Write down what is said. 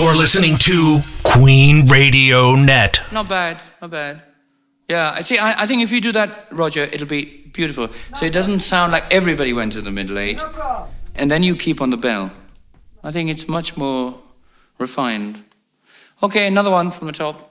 You're listening to Queen Radio Net. Not bad, not bad. Yeah, I think if you do that, Roger, it'll be beautiful. So it doesn't sound like everybody went to the middle eight. And then you keep on the bell. I think it's much more refined. Okay, another one from the top.